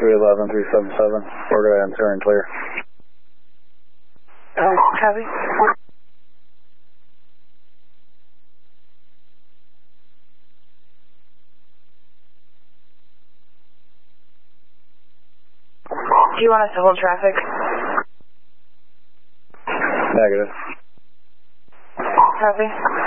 311, 377. We're going to enter and clear. Copy. Do you want us to hold traffic? Negative. Copy.